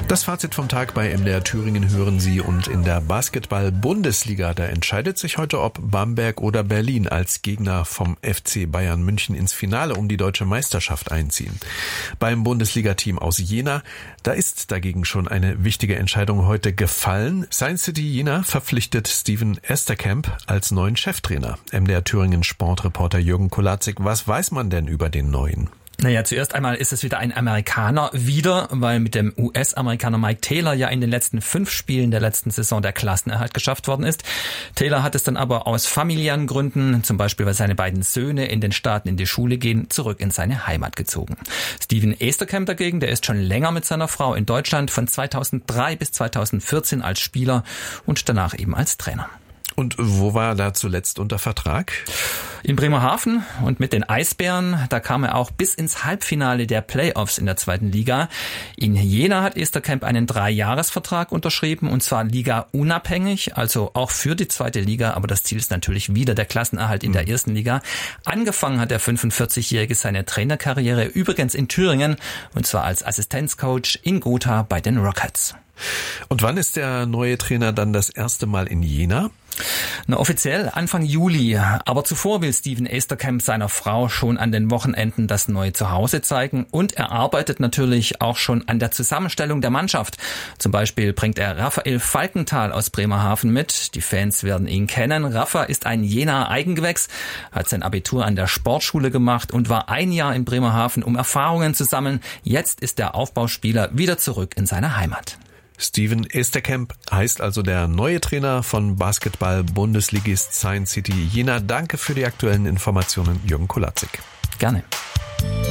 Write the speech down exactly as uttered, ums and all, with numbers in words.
Das Fazit vom Tag bei M D R Thüringen hören Sie, und in der Basketball-Bundesliga, da entscheidet sich heute, ob Bamberg oder Berlin als Gegner vom F C Bayern München ins Finale um die deutsche Meisterschaft einziehen. Beim Bundesliga-Team aus Jena, da ist dagegen schon eine wichtige Entscheidung heute gefallen. Science City Jena verpflichtet Steven Esterkamp als neuen Cheftrainer. M D R Thüringen Sportreporter Jürgen Kolaczyk, was weiß man denn über den neuen? Naja, zuerst einmal ist es wieder ein Amerikaner wieder, weil mit dem U S-Amerikaner Mike Taylor ja in den letzten fünf Spielen der letzten Saison der Klassenerhalt geschafft worden ist. Taylor hat es dann aber aus familiären Gründen, zum Beispiel weil seine beiden Söhne in den Staaten in die Schule gehen, zurück in seine Heimat gezogen. Steven Esterkamp dagegen, der ist schon länger mit seiner Frau in Deutschland, von zweitausenddrei bis zweitausendvierzehn als Spieler und danach eben als Trainer. Und wo war er da zuletzt unter Vertrag? In Bremerhaven und mit den Eisbären, da kam er auch bis ins Halbfinale der Playoffs in der zweiten Liga. In Jena hat Esterkamp einen Dreijahresvertrag unterschrieben, und zwar ligaunabhängig, also auch für die zweite Liga, aber das Ziel ist natürlich wieder der Klassenerhalt in der ersten Liga. Angefangen hat der fünfundvierzigjährige seine Trainerkarriere übrigens in Thüringen, und zwar als Assistenzcoach in Gotha bei den Rockets. Und wann ist der neue Trainer dann das erste Mal in Jena? Na, offiziell Anfang Juli. Aber zuvor will Steven Esterkamp seiner Frau schon an den Wochenenden das neue Zuhause zeigen, und er arbeitet natürlich auch schon an der Zusammenstellung der Mannschaft. Zum Beispiel bringt er Raphael Falkenthal aus Bremerhaven mit. Die Fans werden ihn kennen. Rafa ist ein Jenaer Eigengewächs, hat sein Abitur an der Sportschule gemacht und war ein Jahr in Bremerhaven, um Erfahrungen zu sammeln. Jetzt ist der Aufbauspieler wieder zurück in seine Heimat. Steven Esterkamp heißt also der neue Trainer von Basketball-Bundesligist Science City Jena. Danke für die aktuellen Informationen, Jürgen Kolaczyk. Gerne.